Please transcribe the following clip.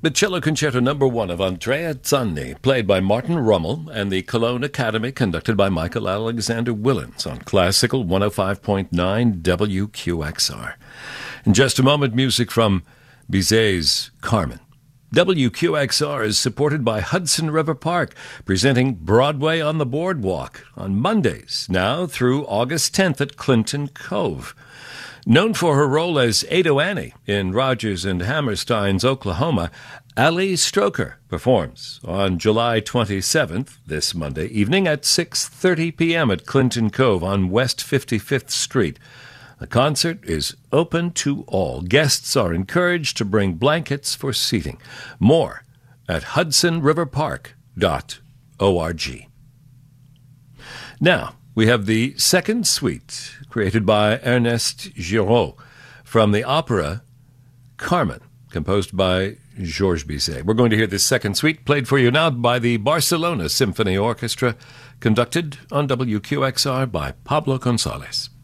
The Cello Concerto No. 1 of Andrea Zanni, played by Martin Rummel, and the Cologne Academy, conducted by Michael Alexander Willens on Classical 105.9 WQXR. In just a moment, music from Bizet's Carmen. WQXR is supported by Hudson River Park, presenting Broadway on the Boardwalk on Mondays, now through August 10th at Clinton Cove. Known for her role as Ado Annie in Rodgers and Hammerstein's Oklahoma, Ali Stroker performs on July 27th, this Monday evening at 6:30 p.m. at Clinton Cove on West 55th Street. The concert is open to all. Guests are encouraged to bring blankets for seating. More at hudsonriverpark.org. Now, we have the second suite, created by Ernest Giraud, from the opera Carmen, composed by Georges Bizet. We're going to hear this second suite, played for you now by the Barcelona Symphony Orchestra, conducted on WQXR by Pablo Gonzalez.